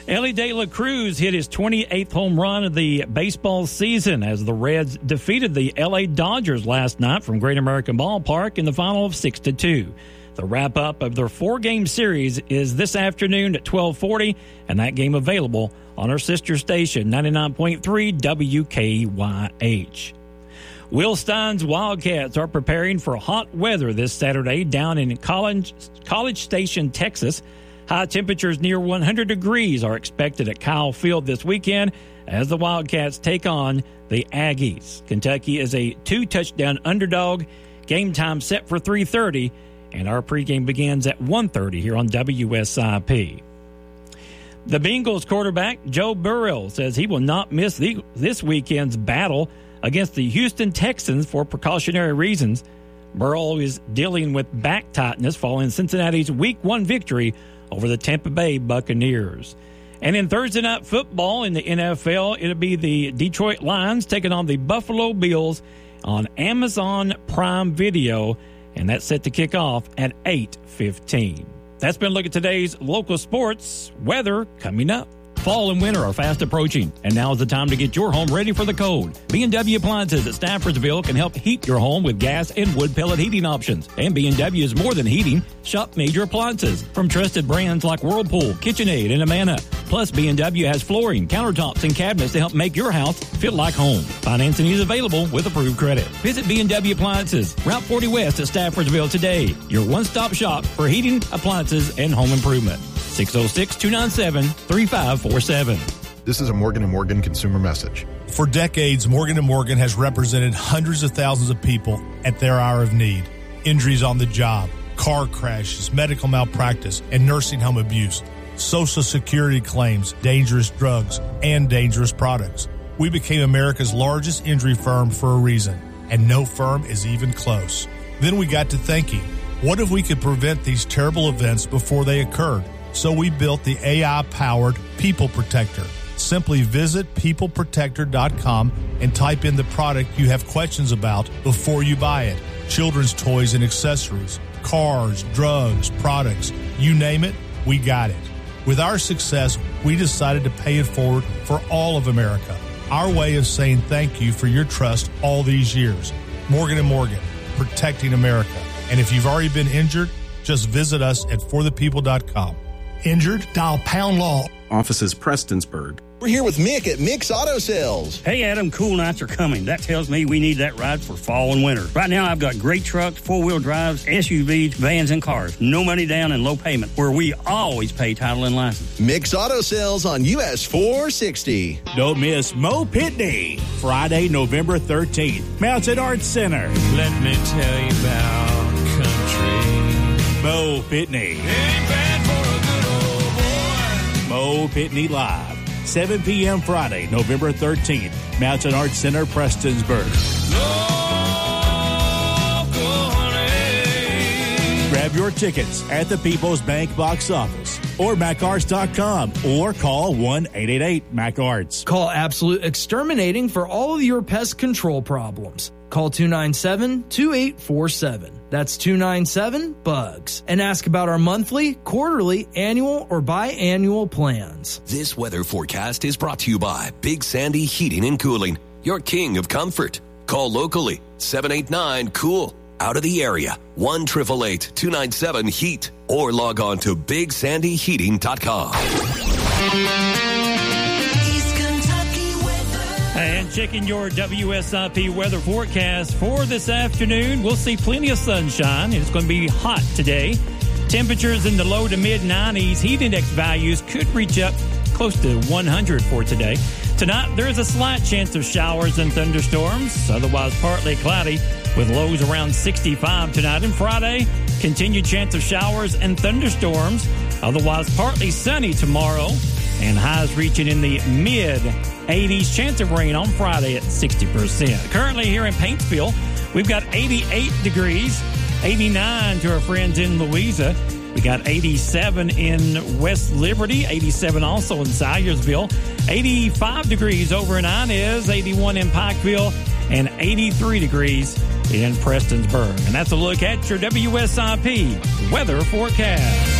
Ellie De La Cruz hit his 28th home run of the baseball season as the Reds defeated the L.A. Dodgers last night from Great American Ballpark in the final of 6-2. The wrap-up of their 4-game series is this afternoon at 12:40, and that game available on our sister station, 99.3 WKYH. Will Stein's Wildcats are preparing for hot weather this Saturday down in College Station, Texas. High temperatures near 100 degrees are expected at Kyle Field this weekend as the Wildcats take on the Aggies. Kentucky is a 2-touchdown underdog. Game time set for 3:30, and our pregame begins at 1:30 here on WSIP. The Bengals quarterback Joe Burrow says he will not miss this weekend's battle against the Houston Texans for precautionary reasons. Burrow is dealing with back tightness following Cincinnati's Week 1 victory over the Tampa Bay Buccaneers. And in Thursday night football in the NFL, it'll be the Detroit Lions taking on the Buffalo Bills on Amazon Prime Video, and that's set to kick off at 8:15. That's been a look at today's local sports. Weather coming up. Fall and winter are fast approaching, and now is the time to get your home ready for the cold. B&W Appliances at Staffordsville can help heat your home with gas and wood pellet heating options. And B&W is more than heating. Shop major appliances from trusted brands like Whirlpool, KitchenAid, and Amana. Plus, B&W has flooring, countertops, and cabinets to help make your house feel like home. Financing is available with approved credit. Visit B&W Appliances, Route 40 West at Staffordsville today. Your one-stop shop for heating, appliances, and home improvement. 606-297-3547. This is a Morgan & Morgan consumer message. For decades, Morgan & Morgan has represented hundreds of thousands of people at their hour of need. Injuries on the job, car crashes, medical malpractice, and nursing home abuse, Social Security claims, dangerous drugs, and dangerous products. We became America's largest injury firm for a reason, and no firm is even close. Then we got to thinking, what if we could prevent these terrible events before they occurred? So we built the AI-powered People Protector. Simply visit peopleprotector.com and type in the product you have questions about before you buy it. Children's toys and accessories, cars, drugs, products, you name it, we got it. With our success, we decided to pay it forward for all of America. Our way of saying thank you for your trust all these years. Morgan & Morgan, protecting America. And if you've already been injured, just visit us at forthepeople.com. Injured? Dial pound law. Offices Prestonsburg. We're here with Mick at Mick's Auto Sales. Hey, Adam, cool nights are coming. That tells me we need that ride for fall and winter. Right now, I've got great trucks, four-wheel drives, SUVs, vans, and cars. No money down and low payment, where we always pay title and license. Mick's Auto Sales on US 460. Don't miss Mo Pitney, Friday, November 13th, Mountain Arts Center. Let me tell you about country. Mo Pitney. Ain't bad for a good old boy. Mo Pitney Live. 7 p.m. Friday, November 13th, Mountain Arts Center, Prestonsburg. Grab your tickets at the People's Bank box office or MacArts.com or call 1-888-MacArts. Call Absolute Exterminating for all of your pest control problems. Call 297-2847. That's 297-BUGS. And ask about our monthly, quarterly, annual, or biannual plans. This weather forecast is brought to you by Big Sandy Heating and Cooling, your king of comfort. Call locally, 789-COOL. Out of the area, 1-888-297-HEAT. Or log on to BigSandyHeating.com. And checking your WSIP weather forecast for this afternoon, we'll see plenty of sunshine. It's going to be hot today. Temperatures in the low to mid-90s. Heat index values could reach up close to 100 for today. Tonight, there is a slight chance of showers and thunderstorms, otherwise partly cloudy with lows around 65 tonight. And Friday, continued chance of showers and thunderstorms, otherwise partly sunny tomorrow, and highs reaching in the mid-80s. Chance of rain on Friday at 60%. Currently here in Paintsville, we've got 88 degrees, 89 to our friends in Louisa. We got 87 in West Liberty, 87 also in Salyersville, 85 degrees over in Inez, 81 in Pikeville, and 83 degrees in Prestonsburg. And that's a look at your WSIP weather forecast.